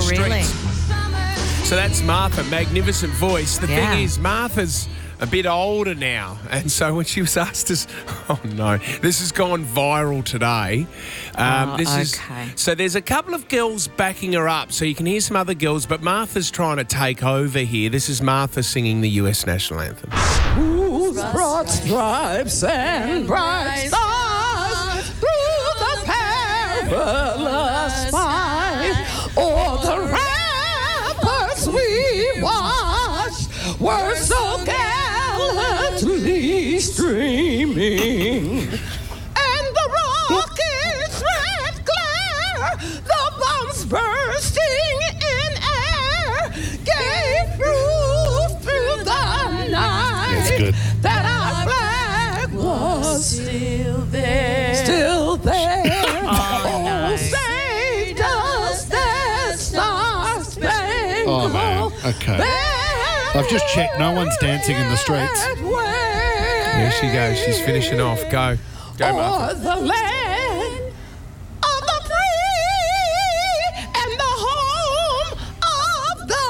really? streets. So that's Martha, magnificent voice. The thing is, Martha's a bit older now, and so when she was asked us, oh no, this has gone viral today. So there's a couple of girls backing her up, so you can hear some other girls, but Martha's trying to take over here. This is Martha singing the US national anthem. Whose broad stripes and bright stars through the perilous fight, all the ramparts we watched were so gallantly streaming, and the rockets' red glare, the bombs bursting in air, gave proof through the night that our flag was still there. Still there. Oh, say does that star-spangled I've just checked. No one's dancing in the streets. Here she goes. She's finishing off. Go, Martha. The land of the free and the home of the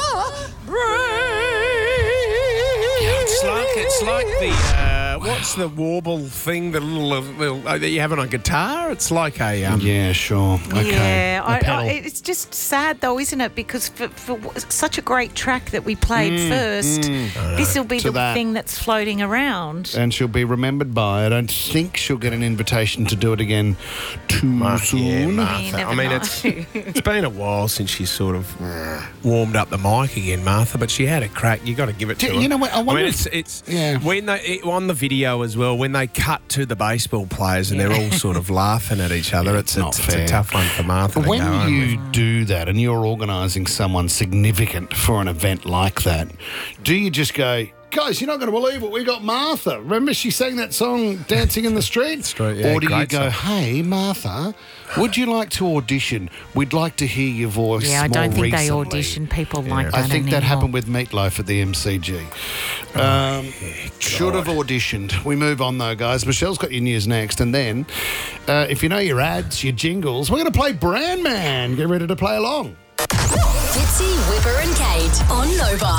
brave. It's like the what's the warble thing? The little that you have on a guitar. It's like a yeah, sure. Okay. Yeah, it's just sad though, isn't it? Because for such a great track that we played first, this will be the thing that's floating around. And she'll be remembered by. I don't think she'll get an invitation to do it again too soon. Yeah, Martha. I mean, it's been a while since she's sort of warmed up the mic again, Martha. But she had a crack. You got to give it to her. You know what? I mean, it's when on the video as well, when they cut to the baseball players and they're all sort of laughing at each other, it's a tough one for Martha. When you do that and you're organising someone significant for an event like that, do you just go, guys, you're not going to believe it, we got Martha. Remember she sang that song, Dancing in the Street? Or do you go, hey, Martha, would you like to audition? We'd like to hear your voice I don't think recently. they audition people like that I think anymore. that happened with Meatloaf at the MCG. Should have auditioned. We move on, though, guys. Michelle's got your news next. And then, if you know your ads, your jingles, we're going to play Brand Man. Get ready to play along. Fitzy, Whipper and Kate on Nova.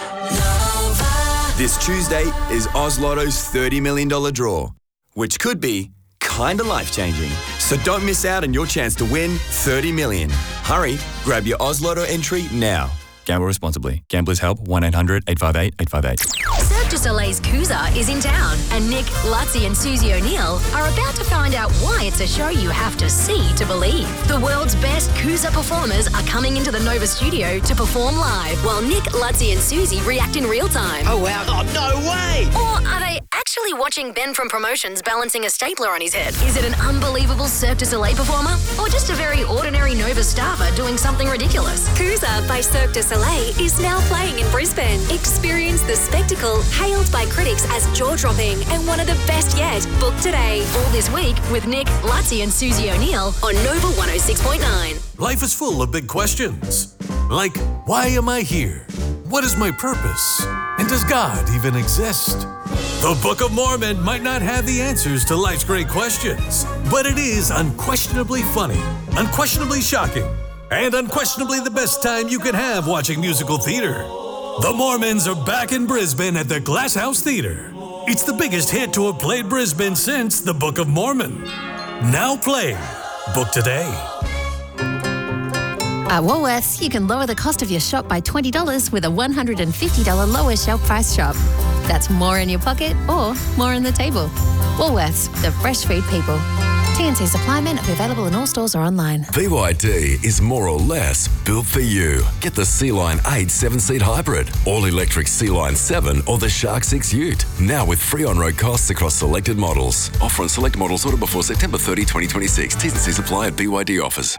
This Tuesday is Oz Lotto's $30 million draw, which could be kinda life-changing. So don't miss out on your chance to win $30 million. Hurry, grab your Oz Lotto entry now. Gamble responsibly. Gamblers Help 1-800-858-858. Cirque du Soleil's Coosa is in town, and Nick, Lutzi and Susie O'Neill are about to find out why it's a show you have to see to believe. The world's best Coosa performers are coming into the Nova studio to perform live, while Nick, Lutzi and Susie react in real time. Oh wow, no way! Or are they actually watching Ben from Promotions balancing a stapler on his head? Is it an unbelievable Cirque du Soleil performer? Or just a very ordinary Nova staffer doing something ridiculous? Coosa by Cirque du Soleil is now playing in Brisbane. Experience the spectacle hailed by critics as jaw-dropping and one of the best yet. Book today. All this week with Nick, Lutzi and Susie O'Neill on Nova 106.9. Life is full of big questions. Like, why am I here? What is my purpose? And does God even exist? The Book of Mormon might not have the answers to life's great questions, but it is unquestionably funny, unquestionably shocking, and unquestionably the best time you can have watching musical theater. The Mormons are back in Brisbane at the Glass House Theatre. It's the biggest hit to have played Brisbane since The Book of Mormon. Now playing. Book today. At Woolworths, you can lower the cost of your shop by $20 with a $150 lower shelf price shop. That's more in your pocket or more on the table. Woolworths, the fresh food people. TNT supply may not be available in all stores or online. BYD is more or less built for you. Get the Sea-Line 8 7-seat hybrid, all-electric Sea-Line 7 or the Shark 6 Ute. Now with free on-road costs across selected models. Offer on select models ordered before September 30, 2026. T's and C's apply at BYD offers.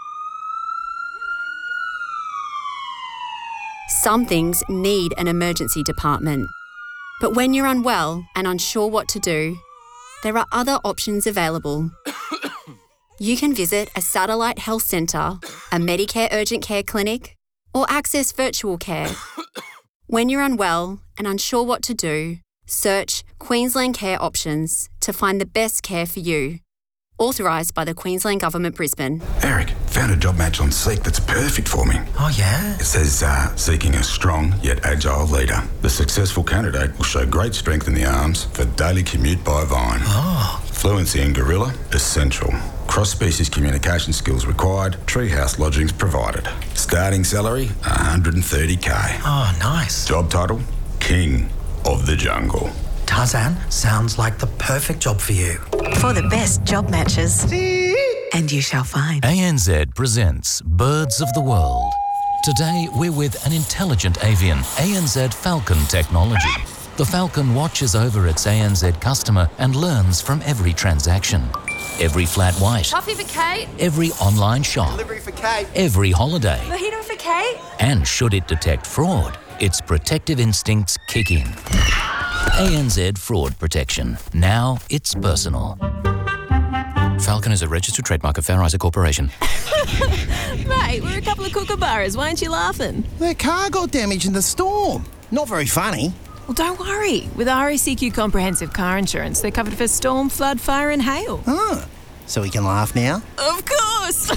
Some things need an emergency department. But when you're unwell and unsure what to do, there are other options available. You can visit a satellite health centre, a Medicare urgent care clinic, or access virtual care. When you're unwell and unsure what to do, search Queensland Care Options to find the best care for you. Authorised by the Queensland Government, Brisbane. Eric, found a job match on Seek that's perfect for me. Oh, yeah? It says, seeking a strong yet agile leader. The successful candidate will show great strength in the arms for daily commute by Vine. Oh. Fluency in Gorilla, essential. Cross-species communication skills required. Treehouse lodgings provided. Starting salary, $130K. Oh, nice. Job title, King of the Jungle. Tarzan, sounds like the perfect job for you. For the best job matches. And you shall find. ANZ presents Birds of the World. Today, we're with an intelligent avian, ANZ Falcon technology. The Falcon watches over its ANZ customer and learns from every transaction. Every flat white. Coffee for Kate. Every online shop. Delivery for Kate. Every holiday. Mojito for Kate. And should it detect fraud, its protective instincts kick in. ANZ Fraud Protection. Now it's personal. Falcon is a registered trademark of Fair Isaac Corporation. Mate, we're a couple of kookaburras. Why aren't you laughing? Their car got damaged in the storm. Not very funny. Well, don't worry. With RACQ Comprehensive Car Insurance, they're covered for storm, flood, fire and hail. Ah, so we can laugh now? Of course!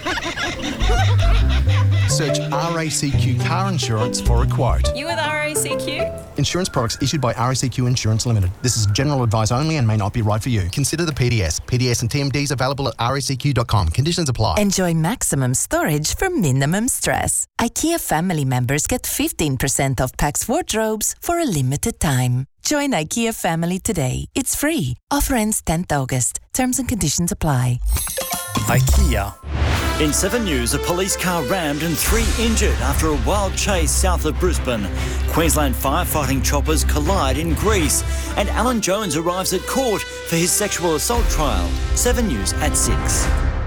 Search RACQ Car Insurance for a quote. You with RACQ? Insurance products issued by RACQ Insurance Limited. This is general advice only and may not be right for you. Consider the PDS. PDS and TMDs available at racq.com. Conditions apply. Enjoy maximum storage for minimum stress. IKEA family members get 15% off Pax wardrobes for a limited time. Join IKEA family today. It's free. Offer ends 10th August. Terms and conditions apply. IKEA. In 7 News, a police car rammed and 3 injured after a wild chase south of Brisbane. Queensland firefighting choppers collide in Greece. And Alan Jones arrives at court for his sexual assault trial. 7 News at 6.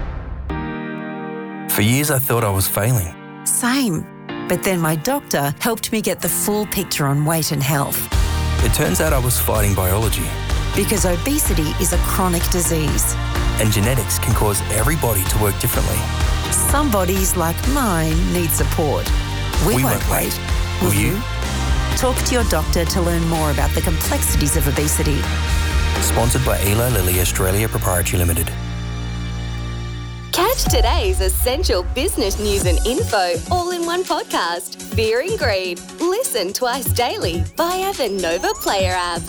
For years I thought I was failing. Same. But then my doctor helped me get the full picture on weight and health. It turns out I was fighting biology. Because obesity is a chronic disease. And genetics can cause every body to work differently. Some bodies, like mine, need support. We won't wait. Will you? Talk to your doctor to learn more about the complexities of obesity. Sponsored by Eli Lilly Australia Proprietary Limited. Catch today's essential business news and info all in one podcast. Fear and Greed. Listen twice daily via the Nova Player app.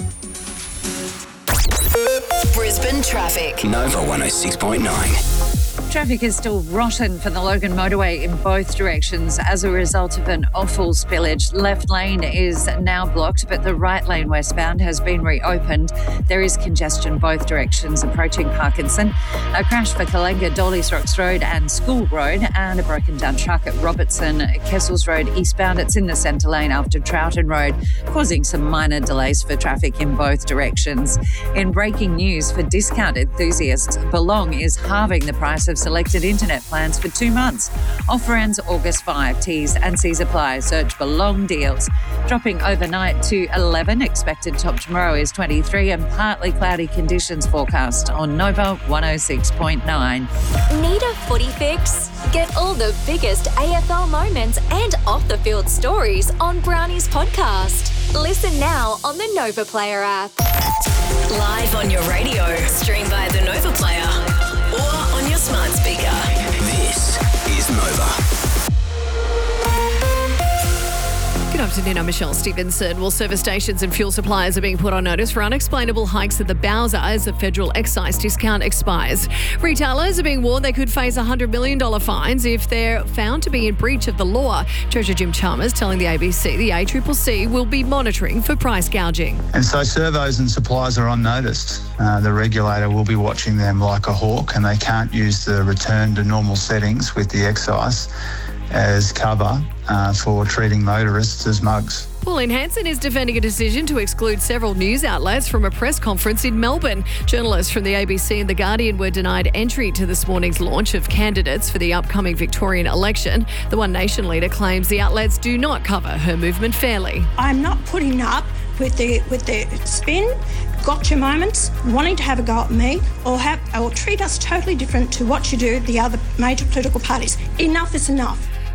Brisbane traffic. Nova 106.9. Traffic is still rotten for the Logan motorway in both directions as a result of an awful spillage. Left lane is now blocked, but the right lane westbound has been reopened. There is congestion both directions approaching Parkinson. A crash for Kalenga, Dawleys Rocks Road and School Road, and a broken down truck at Robertson, Kessels Road eastbound. It's in the centre lane after Troughton Road, causing some minor delays for traffic in both directions. In breaking news for discount enthusiasts, Belong is halving the price of selected internet plans for 2 months. Offer ends August 5. T's and C's apply. Search Belong deals. Dropping overnight to 11. Expected top tomorrow is 23 and partly cloudy conditions forecast on Nova 106.9. Need a footy fix? Get all the biggest AFL moments and off-the-field stories on Brownie's podcast. Listen now on the Nova Player app. Live on your radio. Stream via the Nova Player. Or on your smart speaker. This is Nova. Good afternoon, I'm Michelle Stevenson. Well, service stations and fuel suppliers are being put on notice for unexplainable hikes at the Bowser as the federal excise discount expires. Retailers are being warned they could face $100 million fines if they're found to be in breach of the law. Treasurer Jim Chalmers telling the ABC the ACCC will be monitoring for price gouging. And so servos and suppliers are on notice. The regulator will be watching them like a hawk, and they can't use the return to normal settings with the excise as cover for treating motorists as mugs. Pauline Hanson is defending a decision to exclude several news outlets from a press conference in Melbourne. Journalists from the ABC and The Guardian were denied entry to this morning's launch of candidates for the upcoming Victorian election. The One Nation leader claims the outlets do not cover her movement fairly. I'm not putting up with the spin, gotcha moments, wanting to have a go at me or treat us totally different to what you do the other major political parties. Enough is enough.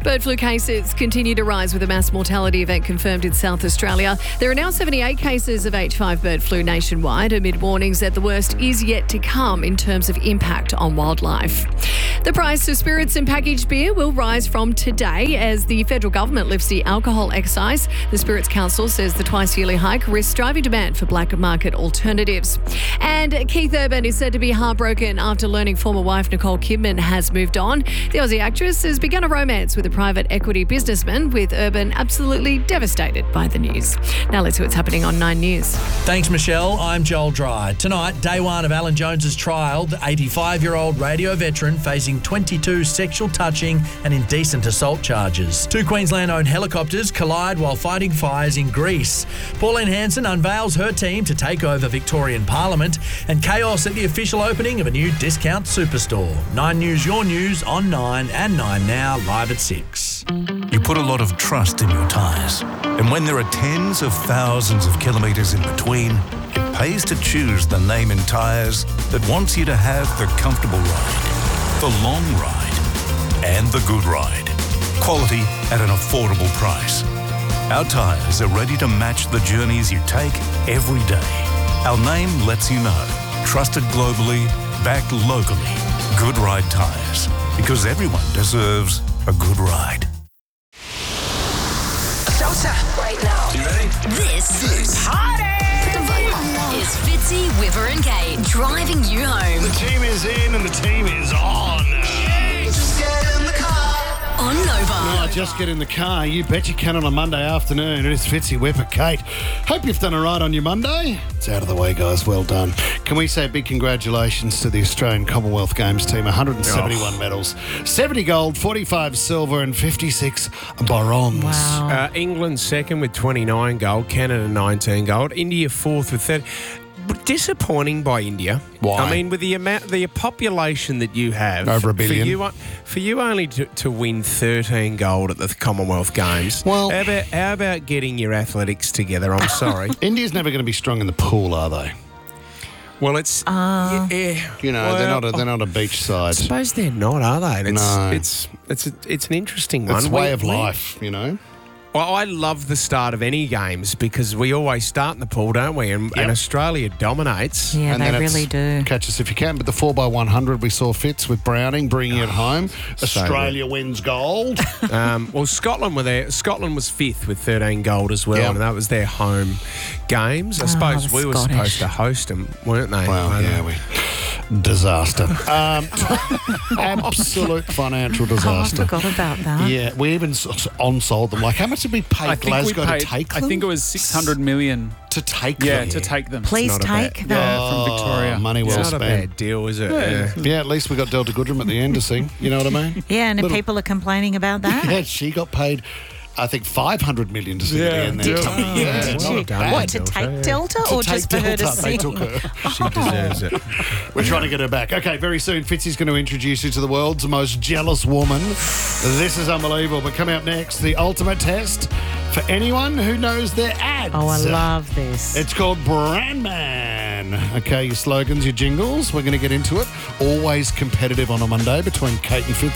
Bird flu cases continue to rise with a mass mortality event confirmed in South Australia. There are now 78 cases of H5 bird flu nationwide, amid warnings that the worst is yet to come in terms of impact on wildlife. The price of spirits and packaged beer will rise from today as the federal government lifts the alcohol excise. The Spirits Council says the twice-yearly hike risks driving demand for black market alternatives. And Keith Urban is said to be heartbroken after learning former wife Nicole Kidman has moved on. The Aussie actress has begun a romance with a private equity businessman, with Urban absolutely devastated by the news. Now let's see what's happening on 9 News. Thanks, Michelle. I'm Joel Dry. Tonight, day one of Alan Jones's trial, the 85-year-old radio veteran facing 22 sexual touching and indecent assault charges. 2 Queensland-owned helicopters collide while fighting fires in Greece. Pauline Hanson unveils her team to take over Victorian Parliament, and chaos at the official opening of a new discount superstore. 9 News, your news on 9 and 9 Now, live at 6. You put a lot of trust in your tyres. And when there are tens of thousands of kilometres in between, it pays to choose the name in tyres that wants you to have the comfortable ride, the long ride, and the good ride. Quality at an affordable price. Our tyres are ready to match the journeys you take every day. Our name lets you know. Trusted globally, backed locally. Good Ride Tyres. Because everyone deserves a good ride. Showtime right now. You ready? This is Fitzy, Whipper and Kate driving you home. The team is in and the team is on. Just get in the car. On Nova. No, just get in the car. You bet you can on a Monday afternoon. It is Fitzy, Whipper, Kate. Hope you've done all right on your Monday. It's out of the way, guys. Well done. Can we say a big congratulations to the Australian Commonwealth Games team? 171 medals. 70 gold, 45 silver and 56 bronze. Wow. England second with 29 gold. Canada 19 gold. India fourth with 30. Disappointing by India. Why? I mean, with the population that you have, over 1 billion, for you only to win 13 gold at the Commonwealth Games. Well, how about getting your athletics together? I'm sorry. India's never going to be strong in the pool, are they? Well, it's you know, they're not a beach side. I suppose they're not, are they? No. It's an interesting one. It's way of life, you know. Well, I love the start of any games because we always start in the pool, don't we? And Australia dominates. Yeah, and they really do. Catch us if you can. But the 4x100 we saw Fitz with Browning bringing it home. Australia wins gold. Well, Scotland were there. Scotland was fifth with 13 gold as well, and that was their home games. I suppose we were supposed to host them, weren't they? Well, yeah, disaster. Absolute financial disaster. I forgot about that. Yeah, we even on-sold them. Like, how much did we pay Glasgow to take them? I think it was 600 million. To take them? Yeah, to take them. Please take them. Yeah, from Victoria. Money well it's spent. Not a bad deal, is it? Yeah, at least we got Delta Goodrem at the end to sing. You know what I mean? Yeah, and people are complaining about that. Yeah, she got paid, I think, 500 million to sing at the end there. Did she? What, to take Delta or just for her to sing? They took her. She deserves it. We're trying to get her back. Okay, very soon, Fitzy's going to introduce you to the world's most jealous woman. This is unbelievable. But coming up next, the ultimate test for anyone who knows their ads. Oh, I love this. It's called Brand Man. Okay, your slogans, your jingles. We're going to get into it. Always competitive on a Monday between Kate and Fitzy.